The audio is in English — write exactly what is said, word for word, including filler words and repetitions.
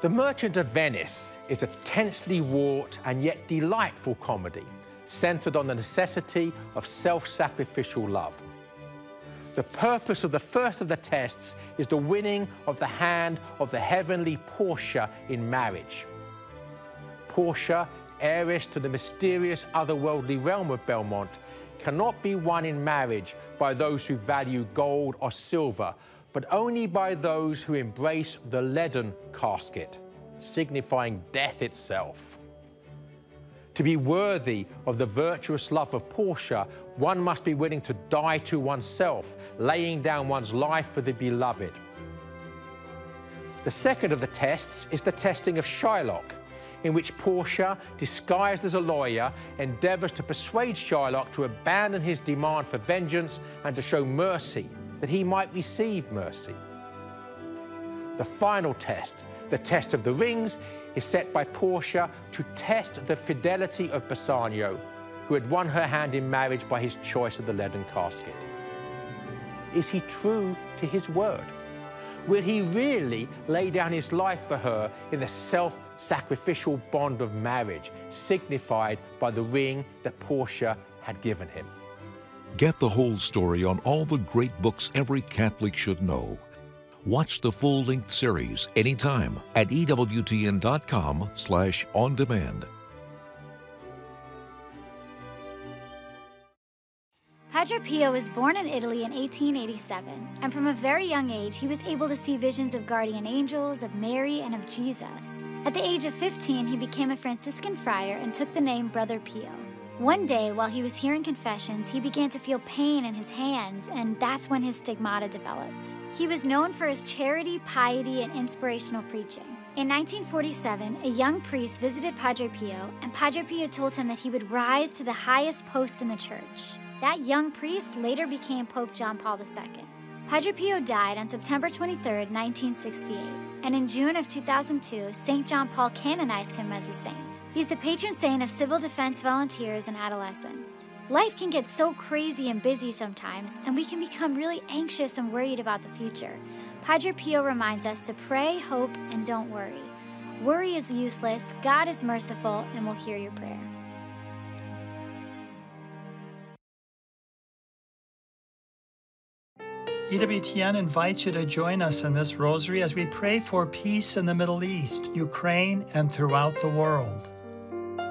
The Merchant of Venice is a tensely wrought and yet delightful comedy, centered on the necessity of self-sacrificial love. The purpose of the first of the tests is the winning of the hand of the heavenly Portia in marriage. Portia, heiress to the mysterious otherworldly realm of Belmont, cannot be won in marriage by those who value gold or silver, but only by those who embrace the leaden casket, signifying death itself. To be worthy of the virtuous love of Portia, one must be willing to die to oneself, laying down one's life for the beloved. The second of the tests is the testing of Shylock, in which Portia, disguised as a lawyer, endeavours to persuade Shylock to abandon his demand for vengeance and to show mercy, that he might receive mercy. The final test, the test of the rings, is set by Portia to test the fidelity of Bassanio, who had won her hand in marriage by his choice of the leaden casket. Is he true to his word? Will he really lay down his life for her in the self-sacrificial bond of marriage, signified by the ring that Portia had given him? Get the whole story on all the great books every Catholic should know. Watch the full-length series anytime at E W T N dot com slash on demand. Padre Pio was born in Italy in eighteen eighty-seven, and from a very young age, he was able to see visions of guardian angels, of Mary, and of Jesus. At the age of fifteen, he became a Franciscan friar and took the name Brother Pio. One day, while he was hearing confessions, he began to feel pain in his hands, and that's when his stigmata developed. He was known for his charity, piety, and inspirational preaching. In nineteen forty-seven, a young priest visited Padre Pio, and Padre Pio told him that he would rise to the highest post in the church. That young priest later became Pope John Paul the Second. Padre Pio died on September twenty-third, nineteen sixty-eight, and in June of two thousand two, Saint John Paul canonized him as a saint. He's the patron saint of civil defense volunteers and adolescents. Life can get so crazy and busy sometimes, and we can become really anxious and worried about the future. Padre Pio reminds us to pray, hope, and don't worry. Worry is useless, God is merciful, and will hear your prayer. E W T N invites you to join us in this rosary as we pray for peace in the Middle East, Ukraine, and throughout the world.